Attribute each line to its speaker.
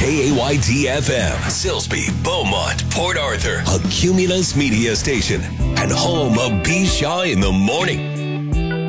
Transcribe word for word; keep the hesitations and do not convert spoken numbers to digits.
Speaker 1: K A Y T F M, Silsbee, Beaumont, Port Arthur, a Cumulus media station, and home of B. Shaw in the Morning.